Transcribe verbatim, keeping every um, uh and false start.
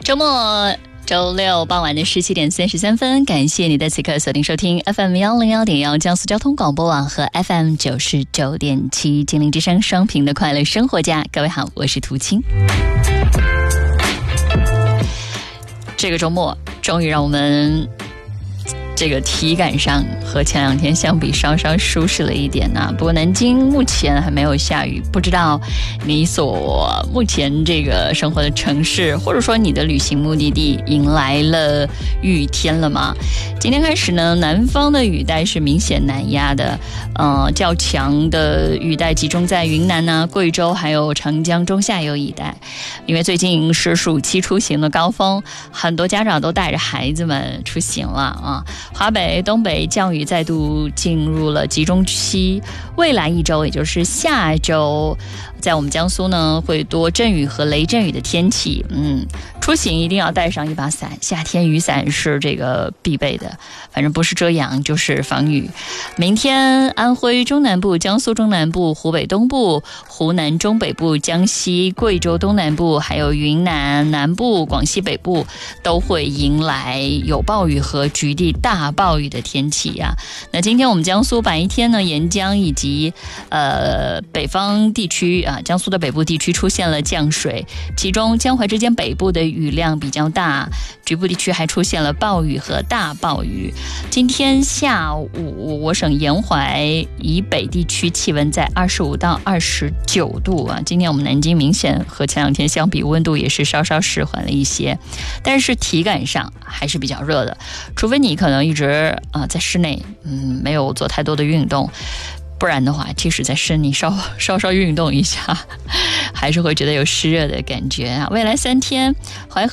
周末周六傍晚的十七点三十三分，感谢你的此刻锁定收听 F M 幺零幺点幺江苏交通广播网和 F M 九十九点七金陵之声双屏的快乐生活家。各位好，我是涂青。这个周末终于让我们这个体感上和前两天相比稍稍舒适了一点呢、啊。不过南京目前还没有下雨，不知道你所目前这个生活的城市，或者说你的旅行目的地迎来了雨天了吗？今天开始呢，南方的雨带是明显南压的，呃，较强的雨带集中在云南啊、贵州还有长江中下游一带。因为最近是暑期出行的高峰，很多家长都带着孩子们出行了啊。华北、东北降雨再度进入了集中期，未来一周，也就是下周，在我们江苏呢会多阵雨和雷阵雨的天气。嗯，出行一定要带上一把伞，夏天雨伞是这个必备的，反正不是遮阳就是防雨。明天安徽中南部、江苏中南部、湖北东部、湖南中北部、江西、贵州东南部，还有云南南部、广西北部都会迎来有暴雨和局地大暴雨的天气呀、啊。那今天我们江苏白天呢，沿江以及呃北方地区啊，江苏的北部地区出现了降水，其中江淮之间北部的雨量比较大，局部地区还出现了暴雨和大暴雨。今天下午，我省沿淮以北地区气温在二十五到二十九度啊。今天我们南京明显和前两天相比，温度也是稍稍释缓了一些，但是体感上还是比较热的，除非你可能一直啊、呃、在室内，嗯，没有做太多的运动。不然的话，即使在室内稍稍稍运动一下，还是会觉得有湿热的感觉啊。未来三天，淮河